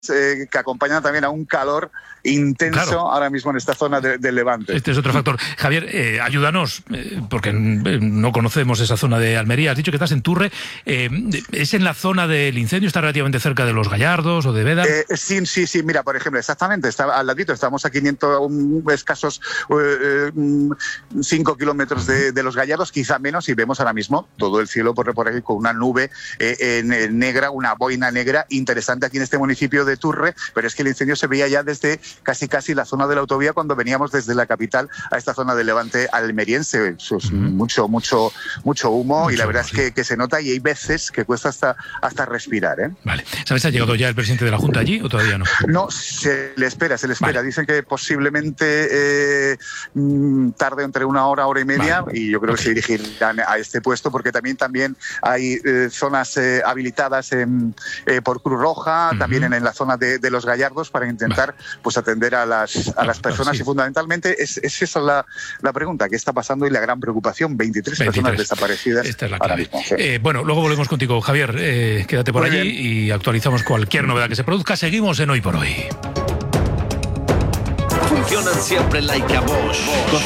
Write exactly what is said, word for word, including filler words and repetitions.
Eh, que acompañan también a un calor intenso claro. ahora mismo en esta zona del de Levante. Este es otro factor. Javier, eh, ayúdanos, eh, porque no conocemos esa zona de Almería. Has dicho que estás en Turre. Eh, ¿Es en la zona del incendio? ¿Está relativamente cerca de Los Gallardos o de Bédar? Eh, sí, sí, sí. Mira, por ejemplo, exactamente. Está al ladito. Estamos a quinientos um, escasos cinco uh, kilómetros de, de Los Gallardos, quizá menos, y vemos ahora mismo todo el cielo por, por aquí con una nube eh, en, negra, una boina negra interesante aquí en este municipio de de Turre, pero es que el incendio se veía ya desde casi casi la zona de la autovía cuando veníamos desde la capital a esta zona del Levante almeriense. Eso es uh-huh. mucho, mucho, mucho humo mucho y la verdad humo, es que, sí. que se nota y hay veces que cuesta hasta, hasta respirar. ¿eh? Vale. ¿Sabes, ha llegado ya el presidente de la Junta allí o todavía no? No, se le espera, se le espera. Vale. Dicen que posiblemente eh, tarde entre una hora, hora y media vale. y yo creo okay. que se dirigirán a este puesto porque también, también hay eh, zonas eh, habilitadas en, eh, por Cruz Roja, uh-huh. también en, en la zona De, de Los Gallardos para intentar vale. pues atender a las, a las personas sí. y fundamentalmente es, es esa la, la pregunta, ¿qué está pasando? Y la gran preocupación, veintitrés, veintitrés. Personas desaparecidas. Esta es la clave. Mismo, sí. eh, bueno, luego volvemos contigo, Javier, eh, quédate por Muy allí bien. Y actualizamos cualquier novedad que se produzca. Seguimos en Hoy por Hoy. Funcionan siempre like a Bosch.